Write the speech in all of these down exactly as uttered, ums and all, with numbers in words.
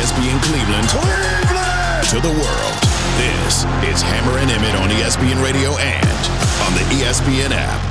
S P N Cleveland, Cleveland to the world. This is Hammer and Emmett on E S P N Radio and on the E S P N app.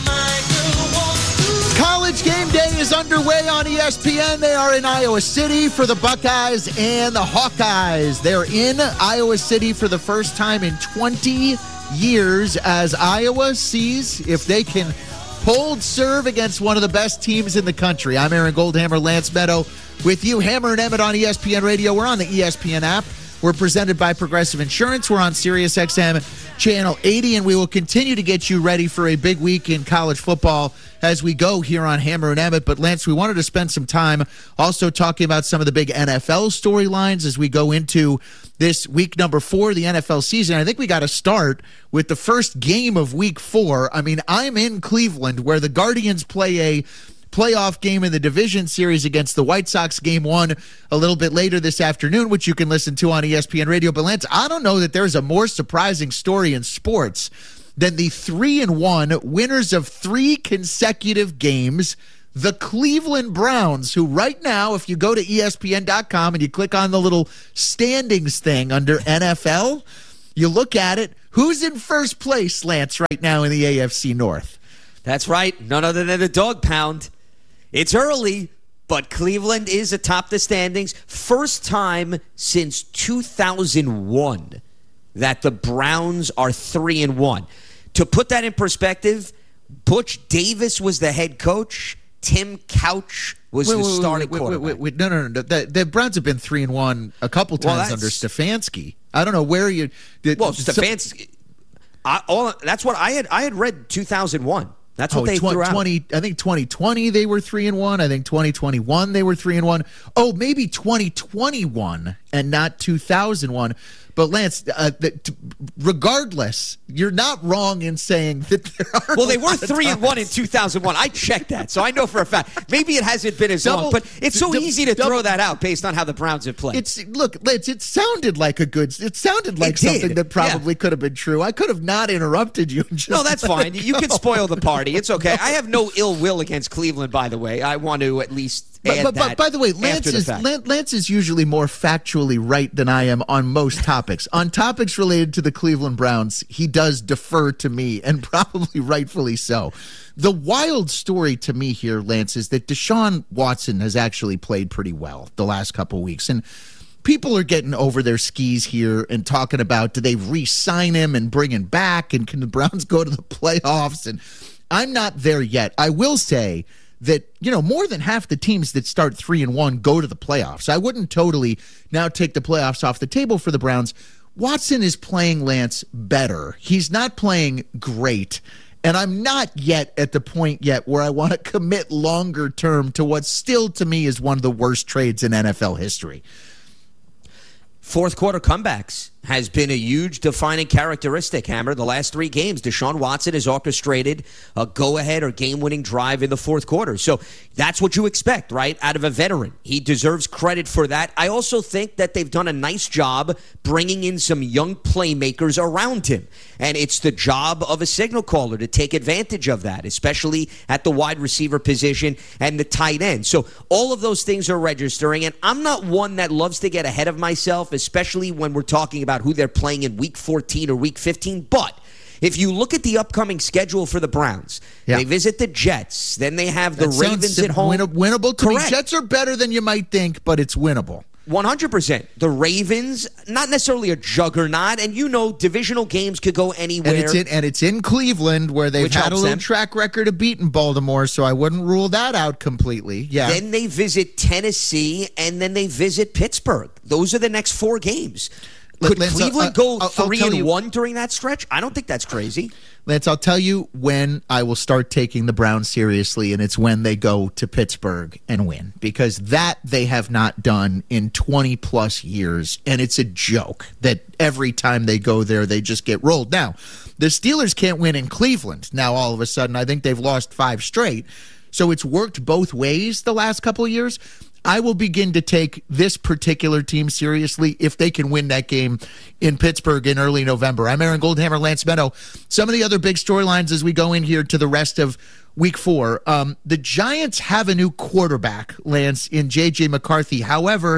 College game day is underway on E S P N. They are in Iowa City for the Buckeyes and the Hawkeyes. They're in Iowa City for the first time in twenty years as Iowa sees if they can hold serve against one of the best teams in the country. I'm Aaron Goldhammer, Lance Meadow with you. Hammer and Emmett on E S P N Radio. We're on the E S P N app. We're presented by Progressive Insurance. We're on Sirius X M Channel eighty, and we will continue to get you ready for a big week in college football as we go here on Hammer and Emmett. But, Lance, we wanted to spend some time also talking about some of the big N F L storylines as we go into this week number four of the N F L season. I think we got to start with the first game of week four. I mean, I'm in Cleveland where the Guardians play a playoff game in the division series against the White Sox. Game one a little bit later this afternoon, which you can listen to on E S P N Radio. But, Lance, I don't know that there's a more surprising story in sports than the three and one winners of three consecutive games, the Cleveland Browns, who right now, if you go to E S P N dot com and you click on the little standings thing under N F L, you look at it, who's in first place, Lance, right now in the A F C North? That's right. None other than the dog pound. It's early, but Cleveland is atop the standings. First time since two thousand one that the Browns are three and one. To put that in perspective, Butch Davis was the head coach. Tim Couch was wait, the wait, starting wait, quarterback. Wait, wait, wait, no, no, no. The, the Browns have been three and one a couple Well, times that's- under Stefanski. I don't know where you. Did, Well, so- Stefanski. I, all, that's what I had. I had read two thousand one. That's what Oh, they tw- threw out. twenty, I think twenty twenty they were three and one. I think twenty twenty-one they were three and one. Oh, maybe twenty twenty-one and not two thousand one. But Lance, uh, the, t- regardless, you're not wrong in saying that there are. Well, a they were lot of three and times. one in two thousand one. I checked that, so I know for a fact. Maybe it hasn't been as Double- long, but it's so double- easy to double- throw that out based on how the Browns have played. It's look, Lance. It sounded like a good. It sounded like It did, something that probably yeah. could have been true. I could have not interrupted you. And just No, that's let fine. it You go. can spoil the party. It's okay. I have no ill will against Cleveland, by the way. I want to at least But, add but, that but by the way, after Lance the is fact. Lan- Lance is usually more factually right than I am on most topics. On topics related to the Cleveland Browns, he does defer to me, and probably rightfully so. The wild story to me here, Lance, is that Deshaun Watson has actually played pretty well the last couple weeks, and people are getting over their skis here and talking about, do they re-sign him and bring him back, and can the Browns go to the playoffs? And I'm not there yet. I will say that, you know, more than half the teams that start three and one go to the playoffs. I wouldn't totally now take the playoffs off the table for the Browns. Watson is playing, Lance, better. He's not playing great. And I'm not yet at the point yet where I want to commit longer term to what still to me is one of the worst trades in N F L history. Fourth quarter comebacks has been a huge defining characteristic, Hammer. The last three games, Deshaun Watson has orchestrated a go-ahead or game-winning drive in the fourth quarter. So that's what you expect, right, out of a veteran. He deserves credit for that. I also think that they've done a nice job bringing in some young playmakers around him. And it's the job of a signal caller to take advantage of that, especially at the wide receiver position and the tight end. So all of those things are registering. And I'm not one that loves to get ahead of myself, especially when we're talking about who they're playing in week fourteen or week fifteen. But if you look at the upcoming schedule for the Browns, yeah. they visit the Jets, then they have the That Ravens sounds at home. Win- winnable to Correct. me. Jets are better than you might think, but it's winnable. one hundred percent. The Ravens, not necessarily a juggernaut, and you know divisional games could go anywhere. And it's in, and it's in Cleveland, where they've Which had a helps little them. track record of beating Baltimore, so I wouldn't rule that out completely. Yeah. Then they visit Tennessee, and then they visit Pittsburgh. Those are the next four games. Could Lance, Cleveland uh, go I'll- I'll three tell and you- one during that stretch? I don't think that's crazy. Lance, I'll tell you when I will start taking the Browns seriously, and it's when they go to Pittsburgh and win, because that they have not done in twenty plus years, and it's a joke that every time they go there, they just get rolled. Now, the Steelers can't win in Cleveland. Now, all of a sudden, I think they've lost five straight, so it's worked both ways the last couple of years. I will begin to take this particular team seriously if they can win that game in Pittsburgh in early November. I'm Aaron Goldhammer, Lance Meadow. Some of the other big storylines as we go in here to the rest of week four. Um, the Giants have a new quarterback, Lance, in J J McCarthy. However,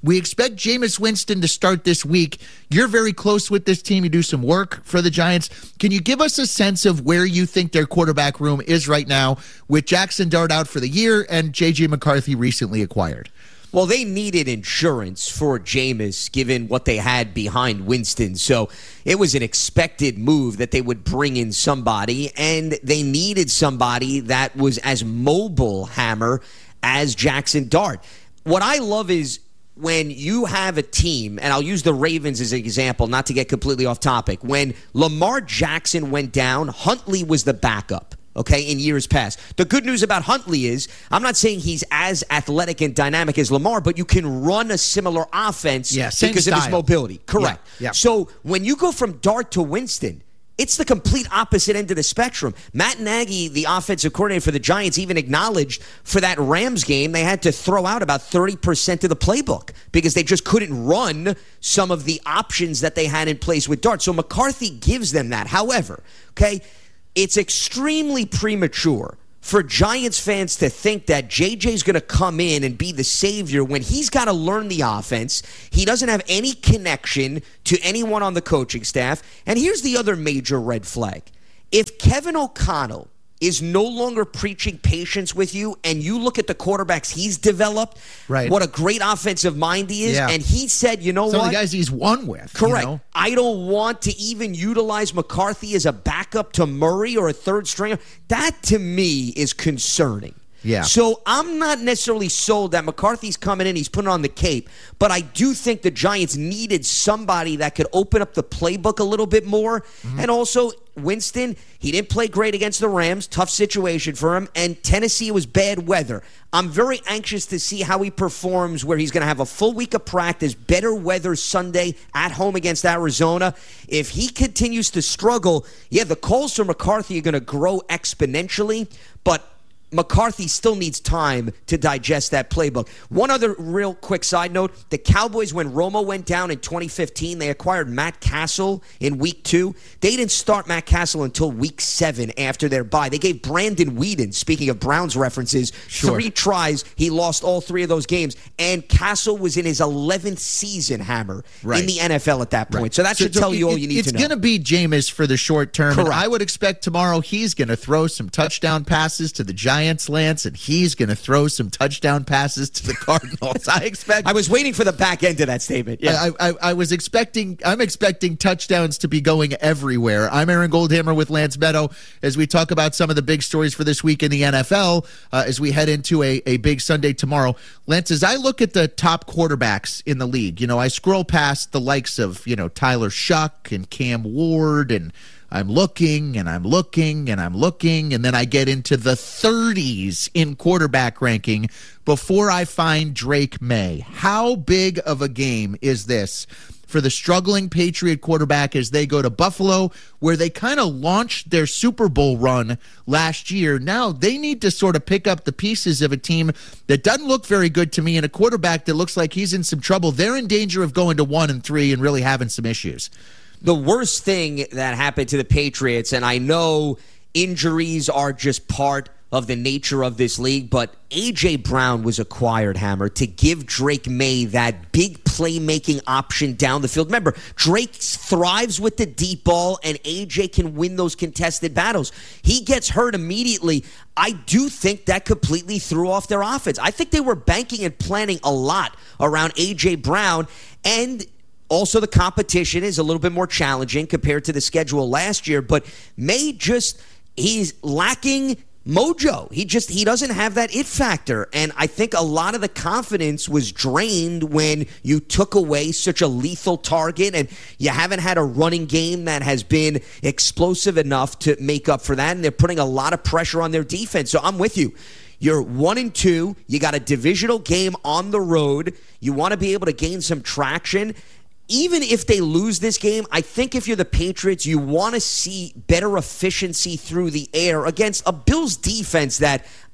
We expect Jameis Winston to start this week. You're very close with this team. You do some work for the Giants. Can you give us a sense of where you think their quarterback room is right now with Jackson Dart out for the year and J J McCarthy recently acquired? Well, they needed insurance for Jameis given what they had behind Winston. So it was an expected move that they would bring in somebody, and they needed somebody that was as mobile, Hammer, as Jackson Dart. What I love is when you have a team, and I'll use the Ravens as an example, not to get completely off topic. When Lamar Jackson went down, Huntley was the backup. Okay, in years past. The good news about Huntley is, I'm not saying he's as athletic and dynamic as Lamar, but you can run a similar offense yeah, because style. of his mobility. Correct. Yeah, yeah. So when you go from Dart to Winston, it's the complete opposite end of the spectrum. Matt Nagy, the offensive coordinator for the Giants, even acknowledged for that Rams game, they had to throw out about thirty percent of the playbook because they just couldn't run some of the options that they had in place with Dart. So McCarthy gives them that. However, okay, it's extremely premature for Giants fans to think that J J's going to come in and be the savior when he's got to learn the offense. He doesn't have any connection to anyone on the coaching staff. And here's the other major red flag. If Kevin O'Connell is no longer preaching patience with you, and you look at the quarterbacks he's developed, right. what a great offensive mind he is, yeah. and he said, you know Some what? of the guys he's won with. Correct. You know? I don't want to even utilize McCarthy as a backup to Murray or a third stringer. That, to me, is concerning. Yeah. So I'm not necessarily sold that McCarthy's coming in, he's putting on the cape, but I do think the Giants needed somebody that could open up the playbook a little bit more. Mm-hmm. And also, Winston, he didn't play great against the Rams, tough situation for him, and Tennessee was bad weather. I'm very anxious to see how he performs where he's going to have a full week of practice, better weather Sunday at home against Arizona. If he continues to struggle, yeah, the calls for McCarthy are going to grow exponentially, but McCarthy still needs time to digest that playbook. One other real quick side note, the Cowboys, when Romo went down in twenty fifteen, they acquired Matt Castle in week two. They didn't start Matt Castle until week seven after their bye. They gave Brandon Weeden, speaking of Browns references, sure. three tries. He lost all three of those games. And Castle was in his eleventh season, Hammer, right. in the N F L at that point. Right. So that should so, tell you all it, you need to know. It's going to be Jameis for the short term. Correct. And I would expect tomorrow he's going to throw some touchdown passes to the Giants. Lance, and he's going to throw some touchdown passes to the Cardinals. I expect. I was waiting for the back end of that statement. Yeah, I, I, I was expecting. I'm expecting touchdowns to be going everywhere. I'm Aaron Goldhammer with Lance Meadow as we talk about some of the big stories for this week in the N F L uh, as we head into a, a big Sunday tomorrow. Lance, as I look at the top quarterbacks in the league, you know, I scroll past the likes of you know Tyler Shuck and Cam Ward and. I'm looking and I'm looking and I'm looking, and then I get into the thirties in quarterback ranking before I find Drake May. How big of a game is this for the struggling Patriot quarterback as they go to Buffalo, where they kind of launched their Super Bowl run last year? Now they need to sort of pick up the pieces of a team that doesn't look very good to me and a quarterback that looks like he's in some trouble. They're in danger of going to one and three and really having some issues. The worst thing that happened to the Patriots, and I know injuries are just part of the nature of this league, but A J. Brown was acquired, Hammer, to give Drake May that big playmaking option down the field. Remember, Drake thrives with the deep ball, and A J can win those contested battles. He gets hurt immediately. I do think that completely threw off their offense. I think they were banking and planning a lot around A J. Brown, and also, the competition is a little bit more challenging compared to the schedule last year, but May just, he's lacking mojo. He just, he doesn't have that it factor, and I think a lot of the confidence was drained when you took away such a lethal target, and you haven't had a running game that has been explosive enough to make up for that, and they're putting a lot of pressure on their defense. So I'm with you. You're one and two. You got a divisional game on the road. You want to be able to gain some traction. Even if they lose this game, I think if you're the Patriots, you want to see better efficiency through the air against a Bills defense that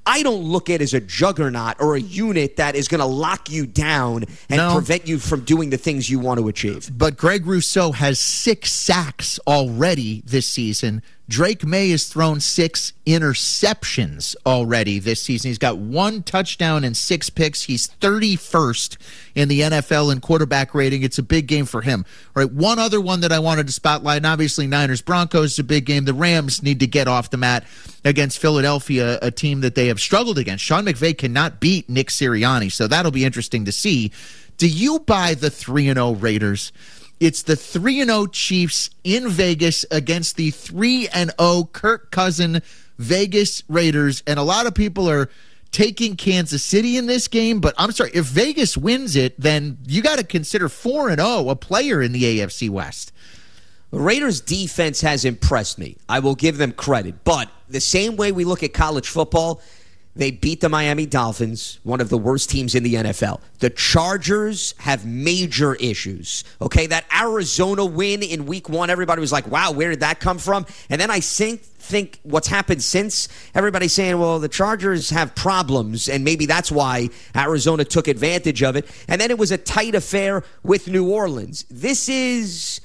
I don't look at it as a juggernaut or a unit that is going to lock you down and no. prevent you from doing the things you want to achieve. But Greg Rousseau has six sacks already this season. Drake May has thrown six interceptions already this season. He's got one touchdown and six picks. He's thirty-first in the N F L in quarterback rating. It's a big game for him. All right, one other one that I wanted to spotlight, and obviously Niners-Broncos is a big game. The Rams need to get off the mat against Philadelphia, a team that they have struggled against. Sean McVay cannot beat Nick Sirianni, so that'll be interesting to see. Do you buy the three and oh Raiders? It's the three and oh Chiefs in Vegas against the three and oh Kirk Cousin Vegas Raiders. And a lot of people are taking Kansas City in this game. But I'm sorry, if Vegas wins it, then you got to consider four and oh a player in the A F C West. The Raiders' defense has impressed me. I will give them credit. But the same way we look at college football, they beat the Miami Dolphins, one of the worst teams in the N F L. The Chargers have major issues. Okay, that Arizona win in week one, everybody was like, wow, where did that come from? And then I think, think what's happened since, everybody's saying, well, the Chargers have problems, and maybe that's why Arizona took advantage of it. And then it was a tight affair with New Orleans. This is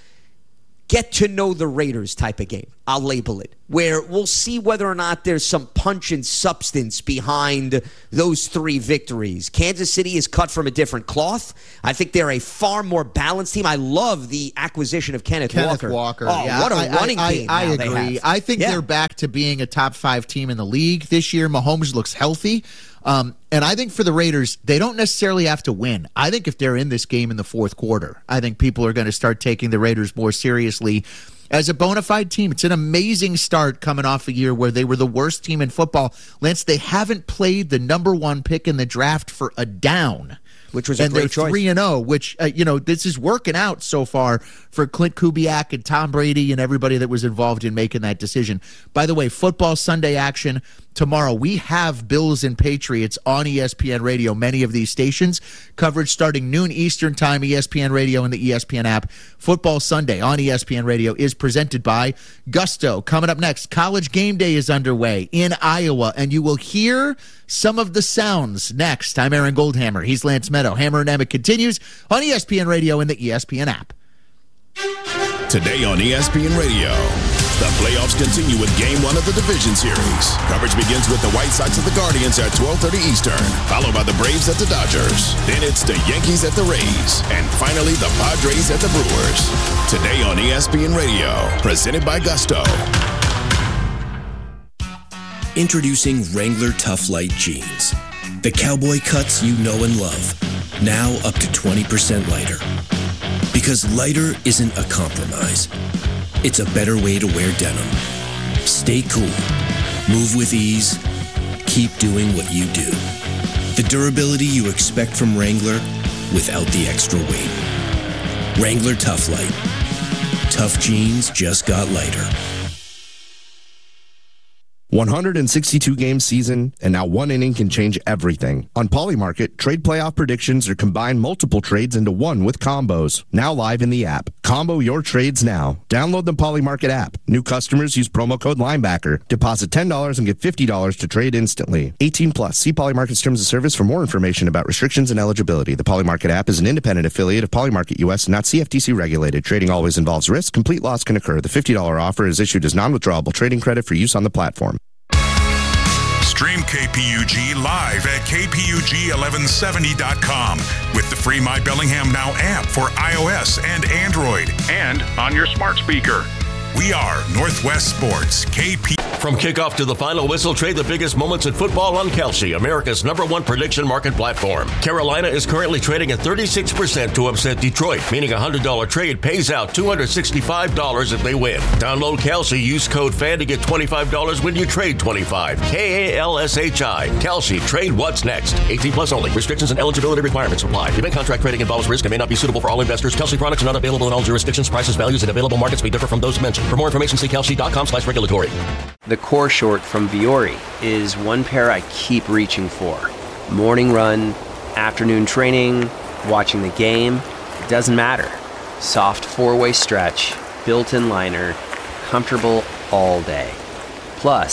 get to know the Raiders type of game. I'll label it, where we'll see whether or not there's some punch and substance behind those three victories. Kansas City is cut from a different cloth. I think they're a far more balanced team. I love the acquisition of Kenneth, Kenneth Walker. Walker. Oh, yeah, what a I, running I, game I, I now agree. they have. I think yeah. they're back to being a top five team in the league this year. Mahomes looks healthy. Um, and I think for the Raiders, they don't necessarily have to win. I think if they're in this game in the fourth quarter, I think people are going to start taking the Raiders more seriously as a bona fide team. It's an amazing start coming off a year where they were the worst team in football. Lance, they haven't played the number one pick in the draft for a down. Which was a and great they're choice. three and oh, which, uh, you know, this is working out so far for Clint Kubiak and Tom Brady and everybody that was involved in making that decision. By the way, football Sunday action tomorrow. We have Bills and Patriots on E S P N Radio, many of these stations. Coverage starting noon Eastern time, E S P N Radio and the E S P N app. Football Sunday on E S P N Radio is presented by Gusto. Coming up next, College Game Day is underway in Iowa, and you will hear some of the sounds next. I'm Aaron Goldhammer. He's Lance Meadow. Hammer and Emmett continues on E S P N Radio and the E S P N app. Today on E S P N Radio, the playoffs continue with Game One of the Division Series. Coverage begins with the White Sox at the Guardians at twelve thirty Eastern, followed by the Braves at the Dodgers. Then it's the Yankees at the Rays, and finally the Padres at the Brewers. Today on E S P N Radio, presented by Gusto. Introducing Wrangler Tough Light Jeans. The cowboy cuts you know and love. Now up to twenty percent lighter. Because lighter isn't a compromise. It's a better way to wear denim. Stay cool. Move with ease. Keep doing what you do. The durability you expect from Wrangler without the extra weight. Wrangler Tough Light. Tough jeans just got lighter. one hundred sixty-two game season, and now one inning can change everything. On Polymarket, trade playoff predictions are combine multiple trades into one with combos. Now live in the app. Combo your trades now. Download the Polymarket app. New customers use promo code Linebacker. Deposit ten dollars and get fifty dollars to trade instantly. eighteen plus. See Polymarket's terms of service for more information about restrictions and eligibility. The Polymarket app is an independent affiliate of Polymarket U S and not C F T C regulated. Trading always involves risk. Complete loss can occur. The fifty dollars offer is issued as non-withdrawable trading credit for use on the platform. Stream K P U G live at K P U G eleven seventy dot com with the free My Bellingham Now app for iOS and Android and on your smart speaker. We are Northwest Sports, K P. From kickoff to the final whistle, trade the biggest moments in football on Kalshi, America's number one prediction market platform. Carolina is currently trading at thirty-six percent to upset Detroit, meaning a one hundred dollars trade pays out two hundred sixty-five dollars if they win. Download Kalshi, use code FAN to get twenty-five dollars when you trade twenty-five dollars. K A L S H I. Kalshi, trade what's next. eighteen plus only. Restrictions and eligibility requirements apply. Event contract trading involves risk and may not be suitable for all investors. Kalshi products are not available in all jurisdictions. Prices, values, and available markets may differ from those mentioned. For more information, see kalshi.com slash regulatory. The core short from Viore is one pair I keep reaching for. Morning run, afternoon training, watching the game, it doesn't matter. Soft four-way stretch, built-in liner, comfortable all day. Plus,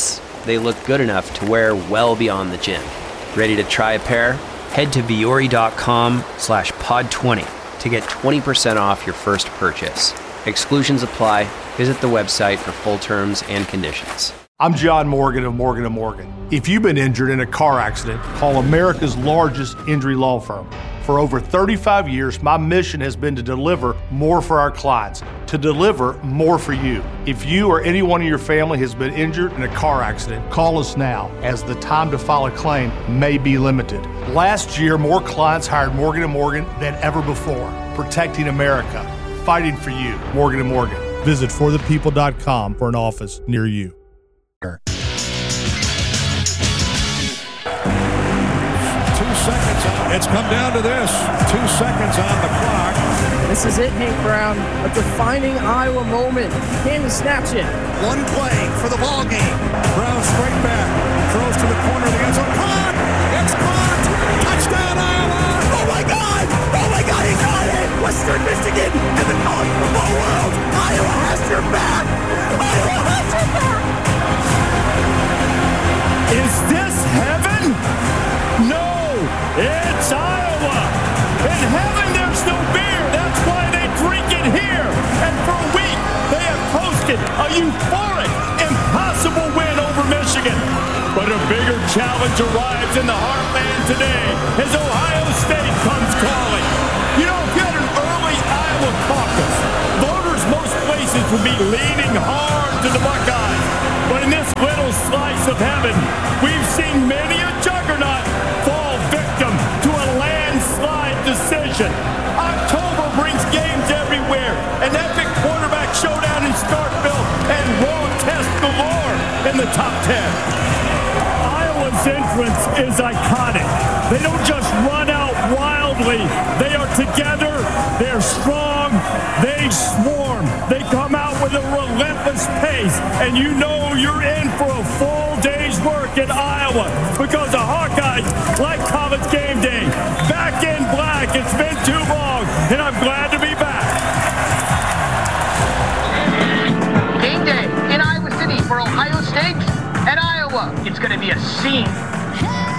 they look good enough to wear well beyond the gym. Ready to try a pair? Head to Vuori.com slash pod 20 to get twenty percent off your first purchase. Exclusions apply. Visit the website for full terms and conditions. I'm John Morgan of Morgan and Morgan. If you've been injured in a car accident, call America's largest injury law firm. For over thirty-five years, my mission has been to deliver more for our clients, to deliver more for you. If you or anyone in your family has been injured in a car accident, call us now, as the time to file a claim may be limited. Last year, more clients hired Morgan and Morgan than ever before, protecting America, fighting for you. Morgan and Morgan. Visit for the people dot com for an office near you. Two seconds on. It's come down to this. Two seconds on the clock. This is it, Hank Brown. A defining Iowa moment. Cannon snaps it. One play for the ball game. Brown straight back. Throws to the corner of the end zone. Caught! It's caught! Touchdown, Iowa! Oh, my God! Oh, my God, he got it! Western Michigan and the college football world! Iowa has your back! Iowa has your back! Is this heaven? No! It's Iowa! In heaven there's no beer! That's why they drink it here! And for a week they have posted a euphoric, impossible win over Michigan. But a bigger challenge arrives in the heartland today as Ohio State comes calling. You know, if you had an early Iowa caucus, voters most places would be leaning hard to the Buckeyes. But in this little slice of heaven, we've seen many a juggernaut fall victim to a landslide decision. October brings games everywhere, an epic quarterback showdown in Starkville, and raw test galore in the top ten. Iowa's entrance is iconic. They don't just run out wildly. They are together. They're strong. They swarm. They come out with a relentless pace. And you know you're in for a full day's work in Iowa because the Hawkeyes like college game day. Back in black. It's been too long, and I'm glad to be back. Game day in Iowa City for Ohio State and Iowa. It's going to be a scene.